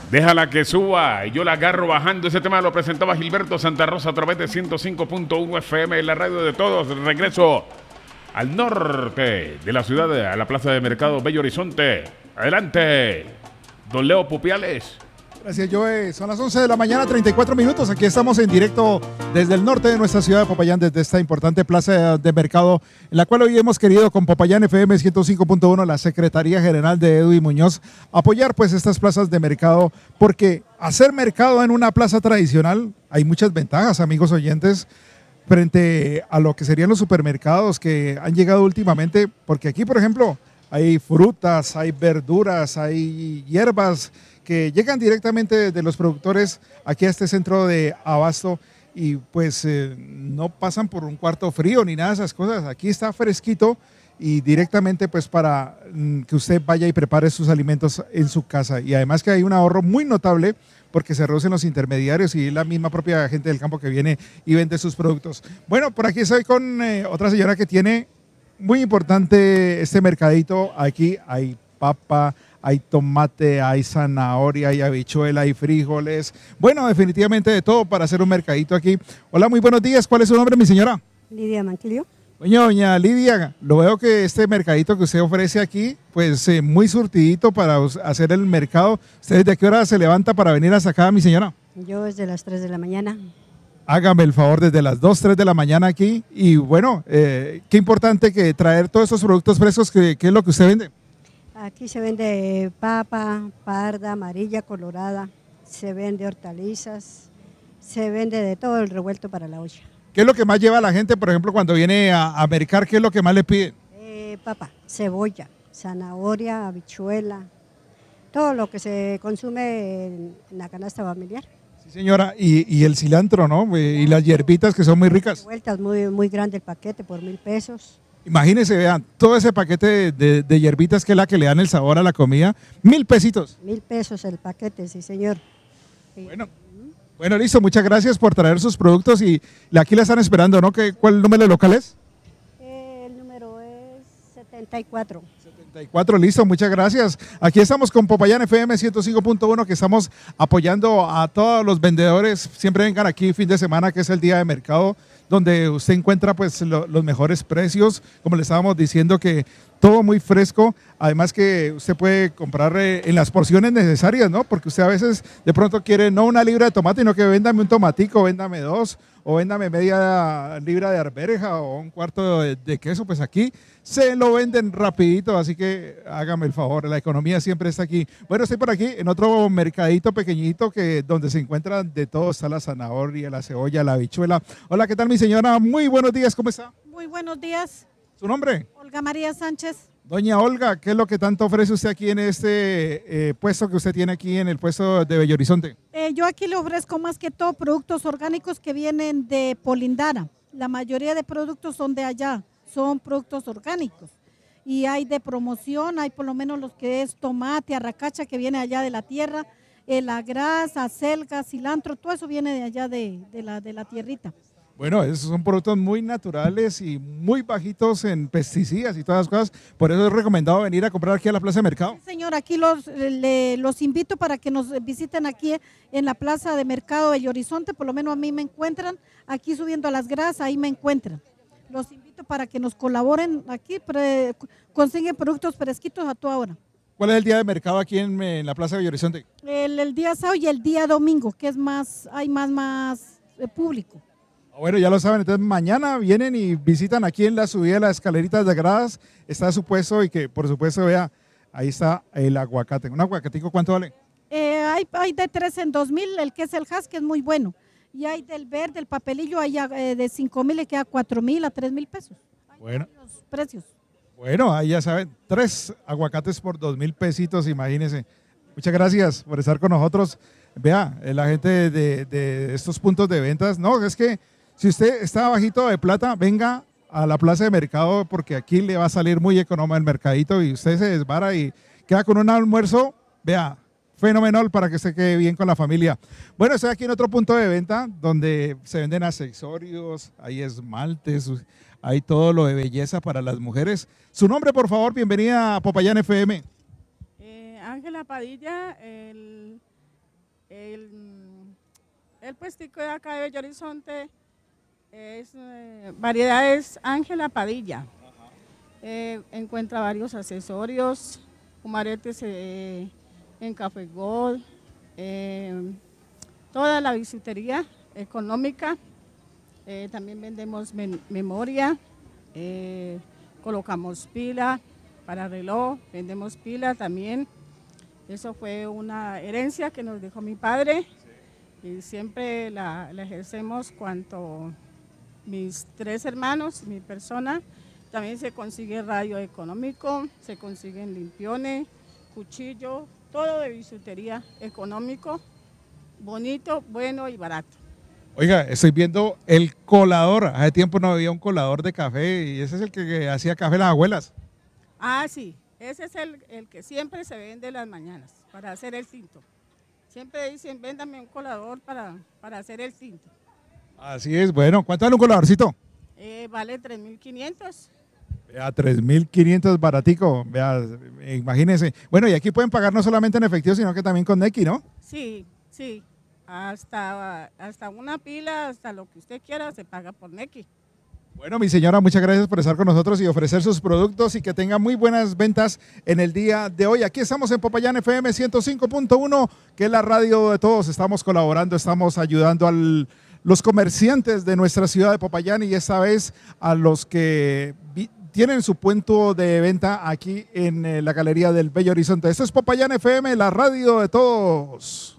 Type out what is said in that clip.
Déjala que suba y yo la agarro bajando. Ese tema lo presentaba Gilberto Santa Rosa a través de 105.1 FM en la radio de todos. Regreso al norte de la ciudad, a la plaza de mercado Bello Horizonte. Adelante, don Leo Pupiales. Gracias, Joe. Son las 11 de la mañana, 34 minutos. Aquí estamos en directo desde el norte de nuestra ciudad de Popayán, desde esta importante plaza de mercado, en la cual hoy hemos querido con Popayán FM 105.1, la Secretaría General de Edwin Muñoz, apoyar pues estas plazas de mercado, porque hacer mercado en una plaza tradicional hay muchas ventajas, amigos oyentes, frente a lo que serían los supermercados que han llegado últimamente, porque aquí, por ejemplo, hay frutas, hay verduras, hay hierbas que llegan directamente de los productores aquí a este centro de abasto y pues no pasan por un cuarto frío ni nada de esas cosas. Aquí está fresquito y directamente pues para que usted vaya y prepare sus alimentos en su casa. Y además que hay un ahorro muy notable porque se reducen los intermediarios y la misma propia gente del campo que viene y vende sus productos. Bueno, por aquí estoy con otra señora que tiene muy importante este mercadito. Aquí hay papa, hay tomate, hay zanahoria, hay habichuela, hay frijoles. Bueno, definitivamente de todo para hacer un mercadito aquí. Hola, muy buenos días. ¿Cuál es su nombre, mi señora? Lidia Manquillo. Doña Lidia, lo veo que este mercadito que usted ofrece aquí, pues muy surtidito para hacer el mercado. ¿Usted desde qué hora se levanta para venir hasta acá, mi señora? Yo desde las 3 de la mañana. Hágame el favor, desde las 2, 3 de la mañana aquí. Y bueno, qué importante que traer todos estos productos frescos, ¿qué es lo que usted vende? Aquí se vende papa, parda, amarilla, colorada, se vende hortalizas, se vende de todo el revuelto para la olla. ¿Qué es lo que más lleva a la gente, por ejemplo, cuando viene a mercar? ¿Qué es lo que más le piden? Papa, cebolla, zanahoria, habichuela, todo lo que se consume en la canasta familiar. Sí, señora, y el cilantro, ¿no? Y las hierbitas que son muy ricas. Vueltas muy grande el paquete por 1.000 pesos. Imagínense, vean, todo ese paquete de hierbitas que es la que le dan el sabor a la comida, 1.000 pesitos. 1.000 pesos el paquete, sí señor. Sí. Bueno, listo, muchas gracias por traer sus productos y aquí la están esperando, ¿no? ¿Cuál número de local es? El número es 74. 74, listo, muchas gracias. Aquí estamos con Popayán FM 105.1, que estamos apoyando a todos los vendedores. Siempre vengan aquí fin de semana, que es el día de mercado, donde usted encuentra pues los mejores precios, como le estábamos diciendo, que todo muy fresco, además que usted puede comprar en las porciones necesarias, ¿no? Porque usted a veces de pronto quiere no una libra de tomate, sino que véndame un tomatico, véndame dos, o véndame media libra de arveja o un cuarto de queso, pues aquí se lo venden rapidito, así que hágame el favor, la economía siempre está aquí. Bueno, estoy por aquí en otro mercadito pequeñito donde se encuentran de todo, está la zanahoria, la cebolla, la habichuela. Hola, ¿qué tal mi señora? Muy buenos días, ¿cómo está? Muy buenos días. ¿Su nombre? Olga María Sánchez. Doña Olga, ¿qué es lo que tanto ofrece usted aquí en este puesto que usted tiene aquí en el puesto de Bello Horizonte? Yo aquí le ofrezco más que todo productos orgánicos que vienen de Polindara. La mayoría de productos son de allá, son productos orgánicos. Y hay de promoción, hay por lo menos los que es tomate, arracacha que viene allá de la tierra, la grasa, acelga, cilantro, todo eso viene de allá de la tierrita. Bueno, esos son productos muy naturales y muy bajitos en pesticidas y todas las cosas. Por eso es recomendado venir a comprar aquí a la Plaza de Mercado. Sí, señor, aquí los invito para que nos visiten aquí en la Plaza de Mercado Bello Horizonte. Por lo menos a mí me encuentran aquí subiendo a las grasas, ahí me encuentran. Los invito para que nos colaboren aquí, consiguen productos fresquitos a toda hora. ¿Cuál es el día de mercado aquí en la Plaza de Bello Horizonte? El día sábado y el día domingo, que es hay más público. Bueno, ya lo saben, entonces mañana vienen y visitan aquí en la subida de las escaleritas de gradas, está su puesto y que por supuesto vea, ahí está el aguacate. ¿Un aguacatico cuánto vale? Hay de 3 en 2.000, el que es el Hass, que es muy bueno. Y hay del verde, el papelillo, hay de 5.000, le queda 4.000 a 3.000 pesos. Hay bueno, precios. Bueno, ahí ya saben, 3 aguacates por 2.000 pesitos, imagínense. Muchas gracias por estar con nosotros. Vea, la gente de estos puntos de ventas, no, es que si usted está bajito de plata, venga a la Plaza de Mercado porque aquí le va a salir muy económico el mercadito y usted se desvara y queda con un almuerzo, vea, fenomenal para que se quede bien con la familia. Bueno, estoy aquí en otro punto de venta donde se venden accesorios, hay esmaltes, hay todo lo de belleza para las mujeres. Su nombre, por favor, bienvenida a Popayán FM. Ángela Padilla, el El, el puestico de acá de Bello Horizonte es variedades Ángela Padilla. Encuentra varios accesorios, humaretes en Café Gold, toda la bisutería económica. También vendemos memoria, colocamos pila para reloj, vendemos pila también. Eso fue una herencia que nos dejó mi padre y siempre la ejercemos cuanto mis 3 hermanos, mi persona. También se consigue radio económico, se consiguen limpiones, cuchillo, todo de bisutería económico, bonito, bueno y barato. Oiga, estoy viendo el colador. Hace tiempo no había un colador de café y ese es el que hacía café las abuelas. Ah, sí, ese es el que siempre se vende en las mañanas para hacer el tinto. Siempre dicen, véndame un colador para hacer el tinto. Así es, bueno, ¿cuánto vale un coladorcito? Vale 3.500. Vea, 3.500 baratico, vea, imagínense. Bueno, y aquí pueden pagar no solamente en efectivo, sino que también con Nequi, ¿no? Sí, sí, hasta una pila, hasta lo que usted quiera, se paga por Nequi. Bueno, mi señora, muchas gracias por estar con nosotros y ofrecer sus productos y que tenga muy buenas ventas en el día de hoy. Aquí estamos en Popayán FM 105.1, que es la radio de todos. Estamos colaborando, estamos ayudando a los comerciantes de nuestra ciudad de Popayán y esta vez a los que tienen su punto de venta aquí en la Galería del Bello Horizonte. Esto es Popayán FM, la radio de todos.